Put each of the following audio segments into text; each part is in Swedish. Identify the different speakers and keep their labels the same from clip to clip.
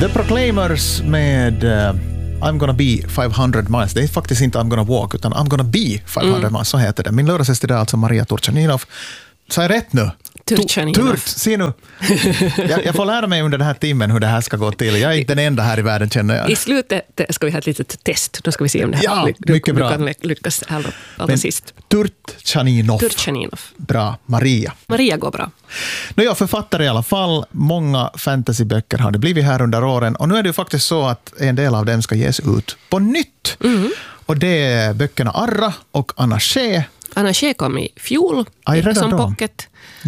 Speaker 1: The Proclaimers med I'm gonna be 500 miles. Det är faktiskt inte I'm gonna walk, utan I'm gonna be 500 miles, så heter det. Min lördagsgäst är alltså Maria Turchaninov. Så är rätt nu?
Speaker 2: Turchaninov.
Speaker 1: Se nu. Jag får lära mig under den här timmen hur det här ska gå till. Jag är inte den enda här i världen, känner jag.
Speaker 2: I slutet ska vi ha ett litet test. Då ska vi se om det här
Speaker 1: mycket bra.
Speaker 2: kan lyckas allra sist.
Speaker 1: Turchaninov. Bra. Maria
Speaker 2: går bra.
Speaker 1: Jag författare i alla fall. Många fantasyböcker har det blivit här under åren. Och nu är det ju faktiskt så att en del av dem ska ges ut på nytt.
Speaker 2: Mm.
Speaker 1: Och det är böckerna Arra och Anna Shea.
Speaker 2: Anna Shea kom i fjol som pocket.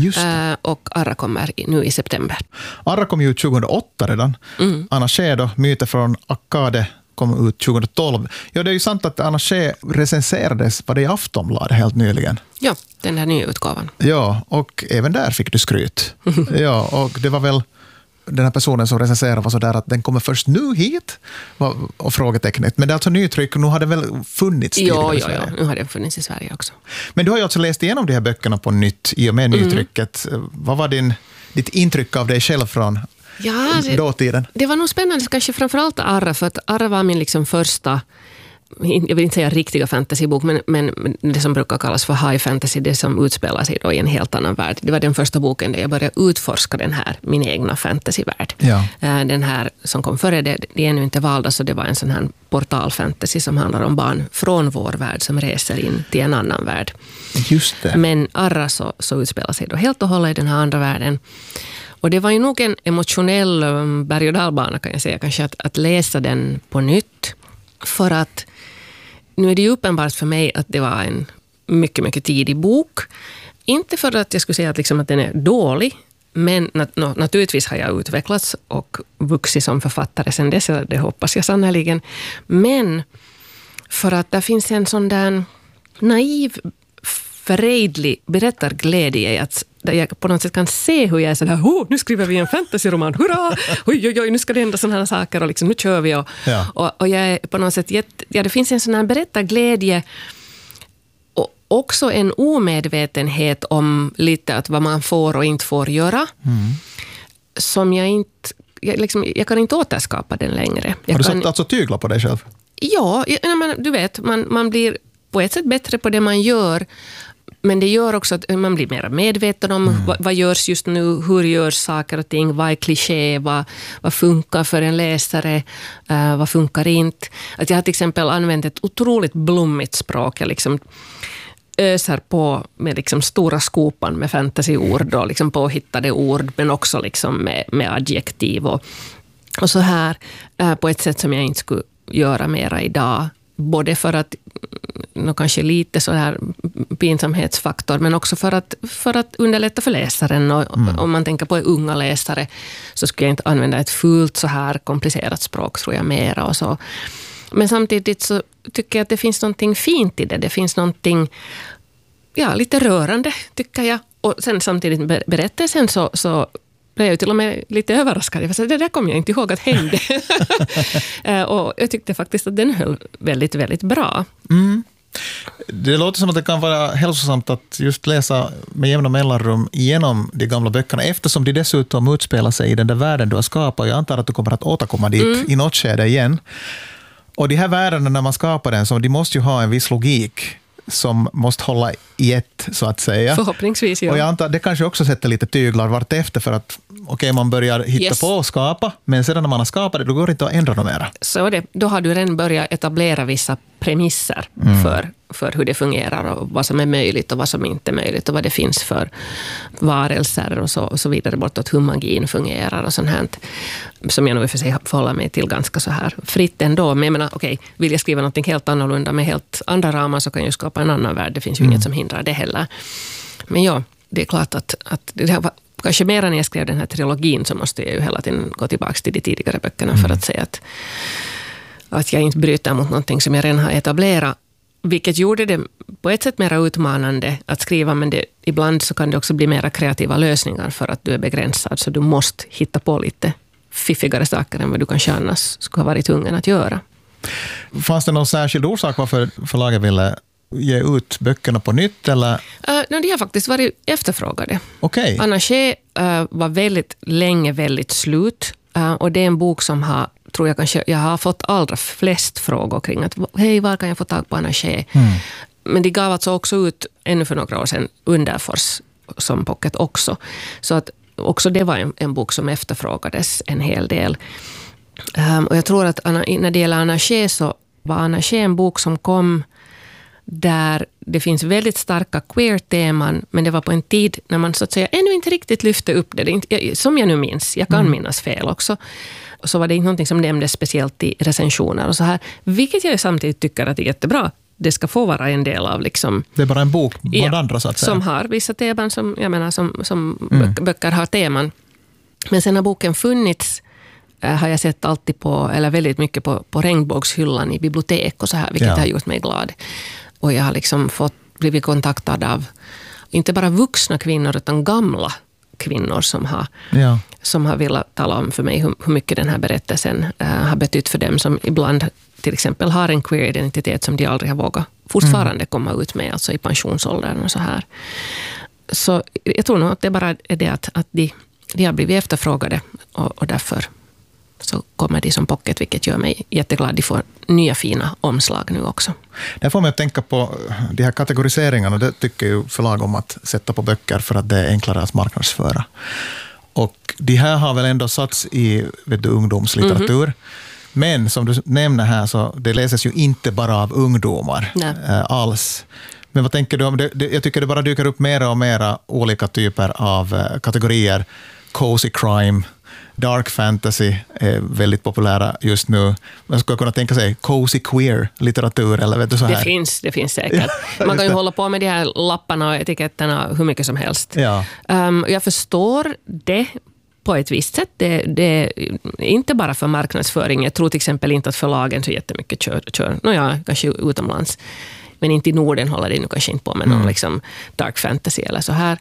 Speaker 2: Och Arra kommer nu i september.
Speaker 1: Arra kom ju ut 2008 redan. Anna Shea då, Myter från Akkade, kom ut 2012. Ja, det är ju sant att Anna Shea recenserades på det i Aftonbladet helt nyligen.
Speaker 2: Ja, den här nya utgåvan.
Speaker 1: Ja, och även där fick du skryt. Ja, och det var väl den här personen som recenserade var så där att den kommer först nu hit och frågetecknet. Men det är alltså nytryck och nu har det väl funnits tidigare i Sverige?
Speaker 2: Ja, nu har det funnits i Sverige också.
Speaker 1: Men du har ju alltså läst igenom de här böckerna på nytt i och med nytrycket. Vad var ditt intryck av dig själv från dåtiden?
Speaker 2: Det var nog spännande, kanske framförallt Arra, för att Arra var min liksom första, jag vill inte säga riktiga fantasybok, men det som brukar kallas för high fantasy, det som utspelar sig då i en helt annan värld. Det var den första boken där jag började utforska min egna fantasyvärld.
Speaker 1: Ja.
Speaker 2: Den här som kom före det är ännu inte valda, så det var en sån här portalfantasy som handlar om barn från vår värld som reser in till en annan värld.
Speaker 1: Just det.
Speaker 2: Men Arra så utspelar sig då helt och hållet i den här andra världen. Och det var ju nog en emotionell berg- och dalbana, kan jag säga, kanske att läsa den på nytt. För att nu är det ju uppenbart för mig att det var en mycket, mycket tidig bok. Inte för att jag skulle säga att den är dålig, men naturligtvis har jag utvecklats och vuxit som författare sedan dess, det hoppas jag sannoliken. Men för att det finns en sån där naiv, förädlig berättarglädje i att där jag på något sätt kan se hur jag är sådär, nu skriver vi en fantasyroman, hurra! Oj, nu ska det hända sådana här saker och liksom, nu kör vi. Och jag är på något sätt, det finns en sån här berättarglädje och också en omedvetenhet om lite att vad man får och inte får göra. Som jag kan inte återskapa den längre.
Speaker 1: Har du satt alltså tyglar på dig själv?
Speaker 2: Ja, du vet, man blir på ett sätt bättre på det man gör. Men det gör också att man blir mer medveten om vad görs just nu, hur görs saker och ting, vad är kliché, vad funkar för en läsare, vad funkar inte. Att jag har till exempel använt ett otroligt blommigt språk. Jag liksom öser på med liksom stora skopan med fantasyord och liksom påhittade ord, men också liksom med adjektiv och så här på ett sätt som jag inte skulle göra mera idag. Både för att kanske lite så här pinsamhetsfaktor, men också för att underlätta för läsaren. Och om man tänker på unga läsare så skulle jag inte använda ett fullt så här komplicerat språk, tror jag, mera och så. Men samtidigt så tycker jag att det finns någonting fint i det. Det finns någonting lite rörande, tycker jag. Och sen samtidigt berättelsen så blev jag till och med lite överraskad. Det där kom jag inte ihåg att hände. Och jag tyckte faktiskt att den höll väldigt, väldigt bra.
Speaker 1: Det låter som att det kan vara hälsosamt att just läsa med jämna mellanrum igenom de gamla böckerna, eftersom de dessutom utspelar sig i den där världen du har skapat. Jag antar att du kommer att återkomma dit i något skede igen. Och de här världarna, när man skapar den, så de måste ju ha en viss logik som måste hålla i ett, så att säga.
Speaker 2: Förhoppningsvis, ja.
Speaker 1: Och jag antar att det kanske också sätter lite tyglar vart efter, för att man börjar hitta på och skapa, men sedan när man har skapat det, då går det inte att ändra något mera.
Speaker 2: Så då har du redan börjat etablera vissa premisser för hur det fungerar och vad som är möjligt och vad som inte är möjligt och vad det finns för varelser och så vidare, bortåt hur magin fungerar och sånt här, som jag nog för sig förhåller mig till ganska så här fritt ändå. Men jag menar, vill jag skriva något helt annorlunda med helt andra ramar, så kan jag skapa en annan värld. Det finns ju inget som hindrar det heller. Men det är klart att det var kanske mer när jag skrev den här trilogin, så måste jag ju hela tiden gå tillbaka till de tidigare böckerna för att säga att jag inte bryter mot någonting som jag redan har etablerat. Vilket gjorde det på ett sätt mer utmanande att skriva, men ibland så kan det också bli mer kreativa lösningar för att du är begränsad, så du måste hitta på lite fiffigare saker än vad du kanske annars skulle ha varit tvungen att göra.
Speaker 1: Fanns det någon särskild orsak varför förlaget ville ge ut böckerna på nytt? Eller?
Speaker 2: De har faktiskt varit efterfrågade.
Speaker 1: Okay.
Speaker 2: Anna Shea var väldigt länge väldigt slut. Och det är en bok som tror jag kanske, jag har fått allra flest frågor kring att hej, var kan jag få tag på Anna Shea? Men de gav alltså också ut ännu för några år sedan Underfors som pocket också. Så att också det var en bok som efterfrågades en hel del. Och jag tror att när det gäller Anna Shea så var Anna Shea en bok som kom där det finns väldigt starka queer-teman, men det var på en tid när man så att säga ännu inte riktigt lyfte upp det. Som jag nu minns, jag kan minnas fel också, så var det inte någonting som nämndes speciellt i recensioner och så här, vilket jag samtidigt tycker att det är jättebra. Det ska få vara en del av liksom... Det
Speaker 1: är bara en bok bland andra så att säga.
Speaker 2: Som har vissa teman som, jag menar, som böcker har teman. Men sen har boken funnits har jag sett alltid eller väldigt mycket på regnbågshyllan i bibliotek och så här, vilket har gjort mig glad. Och jag har liksom blivit kontaktad av inte bara vuxna kvinnor utan gamla kvinnor som har velat tala om för mig hur mycket den här berättelsen har betytt för dem som ibland till exempel har en queer identitet som de aldrig har vågat fortfarande komma ut med, alltså i pensionsåldern och så här. Så jag tror nog att det bara är det att de har blivit efterfrågade och därför så kommer de som pocket, vilket gör mig jätteglad. De får nya fina omslag nu också.
Speaker 1: Det får mig att tänka på de här kategoriseringarna. Det tycker ju förlag om att sätta på böcker för att det är enklare att marknadsföra. Och de här har väl ändå satts i ungdomslitteratur. Men som du nämner här så det läses ju inte bara av ungdomar alls. Men vad tänker du om det? Jag tycker det bara dyker upp mera och mera olika typer av kategorier. Cozy crime, dark fantasy är väldigt populära just nu. Man skulle kunna tänka sig cozy queer litteratur eller vet du så här.
Speaker 2: Det finns säkert. Man kan ju hålla på med de här lapparna och etiketterna hur mycket som helst. Ja. Jag förstår det på ett visst sätt. Det är inte bara för marknadsföring. Jag tror till exempel inte att förlagen så jättemycket kör. Kanske utomlands. Men inte i Norden håller de nu kanske inte på med någon liksom dark fantasy eller så här.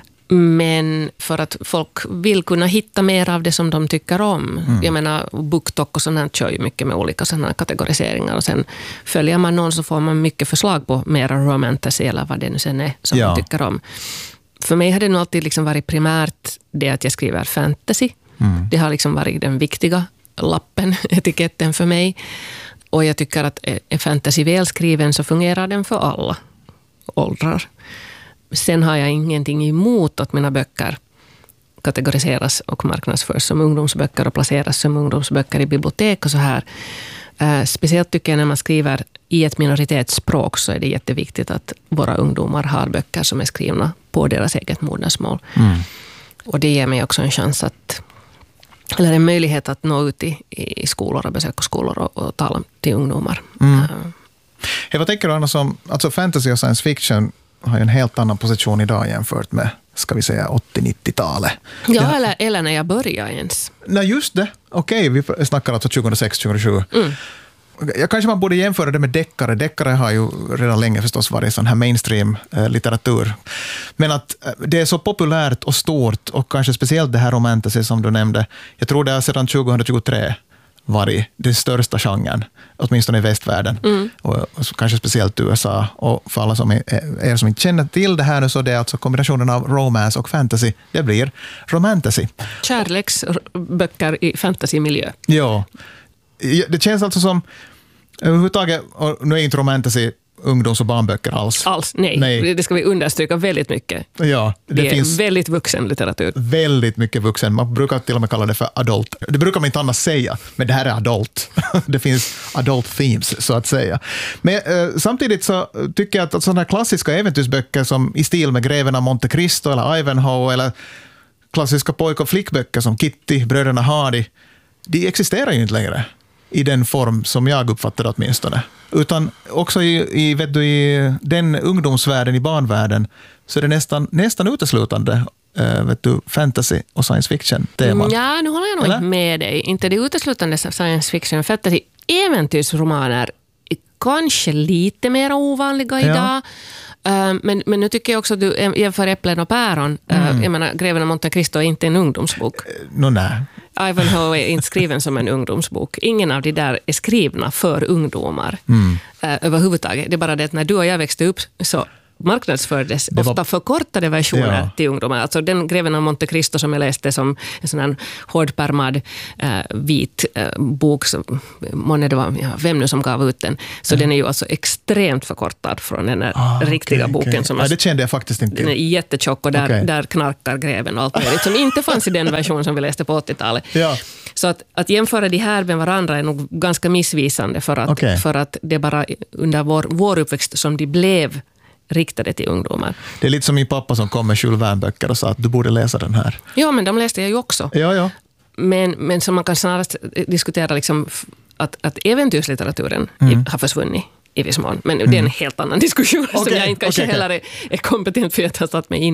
Speaker 2: Men för att folk vill kunna hitta mer av det som de tycker om. Jag menar, BookTok och sånt här kör ju mycket med olika sådana kategoriseringar. Och sen följer man någon så får man mycket förslag på mera romantasy eller vad det nu sen är som man tycker om. För mig har det nog alltid liksom varit primärt det att jag skriver fantasy. Det har liksom varit den viktiga lappen, etiketten för mig. Och jag tycker att är fantasy välskriven så fungerar den för alla åldrar. Sen har jag ingenting emot att mina böcker kategoriseras och marknadsförs som ungdomsböcker och placeras som ungdomsböcker i bibliotek och så här. Speciellt tycker jag när man skriver i ett minoritetsspråk så är det jätteviktigt att våra ungdomar har böcker som är skrivna på deras eget modersmål. Och det ger mig också en chans eller en möjlighet att nå ut i skolor och besöka skolor och tala till ungdomar.
Speaker 1: Vad tänker du annars om, alltså fantasy och science fiction har ju en helt annan position idag jämfört med, ska vi säga, 80-90-talet.
Speaker 2: Ja, eller när jag började ens.
Speaker 1: Nej, just det. Okej, vi snackar alltså 2006-2007. Jag kanske man borde jämföra det med deckare. Deckare har ju redan länge förstås varit sån här mainstream-litteratur. Men att det är så populärt och stort och kanske speciellt det här romantasy som du nämnde. Jag tror det är sedan 2023 varit den största genren, åtminstone i västvärlden och kanske speciellt i USA. Och för alla som er som inte känner till det här nu så det är alltså kombinationen av romance och fantasy. Det blir romantasy.
Speaker 2: Kärleksböcker i fantasymiljö.
Speaker 1: Ja, det känns alltså som överhuvudtaget, och nu är inte romantasy ungdoms- och barnböcker alls.
Speaker 2: Nej. Det ska vi understryka väldigt mycket.
Speaker 1: Ja,
Speaker 2: det finns väldigt vuxen litteratur.
Speaker 1: Väldigt mycket vuxen. Man brukar till och med kalla det för adult. Det brukar man inte annars säga, men det här är adult. Det finns adult themes, så att säga. Men samtidigt så tycker jag att sådana här klassiska äventyrsböcker som i stil med Greven av Monte Cristo eller Ivanhoe eller klassiska pojk- och flickböcker som Kitty, Bröderna Hardy, de existerar ju inte längre i den form som jag uppfattar det åtminstone. Utan också i den ungdomsvärlden, i barnvärlden, så är det nästan uteslutande fantasy och science fiction-teman.
Speaker 2: Ja, nu håller jag nog inte med dig. Inte det uteslutande science fiction. Fantasy äventyrsromaner är kanske lite mer ovanliga idag. Men nu tycker jag också att du jämför äpplen och päron. Jag menar, Greven av Monte Cristo är inte en ungdomsbok.
Speaker 1: Nej.
Speaker 2: Ivanhoe är inte skriven som en ungdomsbok. Ingen av de där är skrivna för ungdomar överhuvudtaget. Det är bara det att när du och jag växte upp så marknadsfördes ofta förkortade versioner till ungdomar. Alltså den Greven av Monte Cristo som jag läste som en sån här hårdpärmad vit bok, månne det var vem nu som gav ut den. Så den är ju alltså extremt förkortad från den här riktiga boken. Som
Speaker 1: det kände jag faktiskt inte till.
Speaker 2: Den är jättetjock och där knarkar greven och allt möjligt som inte fanns i den version som vi läste på 80-talet.
Speaker 1: Ja.
Speaker 2: Så att jämföra de här med varandra är nog ganska missvisande för att det är bara under vår uppväxt som de blev riktade till ungdomar.
Speaker 1: Det är lite som min pappa som kom med Jules Verne-böcker och sa att du borde läsa den här.
Speaker 2: Ja, men de läste jag ju också.
Speaker 1: Ja.
Speaker 2: Men som man kan snarast diskutera liksom att äventyrslitteraturen har försvunnit i viss mån. Men det är en helt annan diskussion som jag inte kanske heller är kompetent för att ha satt mig in